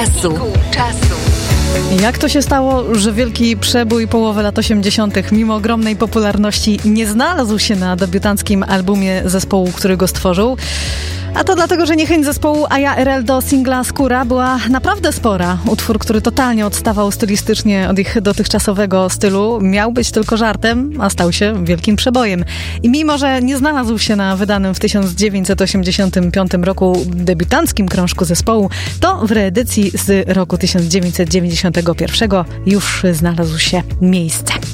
czasu. Jak to się stało, że wielki przebój połowy lat 80. mimo ogromnej popularności nie znalazł się na debiutanckim albumie zespołu, który go stworzył? A to dlatego, że niechęć zespołu AJA do singla Skóra była naprawdę spora. Utwór, który totalnie odstawał stylistycznie od ich dotychczasowego stylu, miał być tylko żartem, a stał się wielkim przebojem. I mimo, że nie znalazł się na wydanym w 1985 roku debiutanckim krążku zespołu, to w reedycji z roku 1991 już znalazł się miejsce.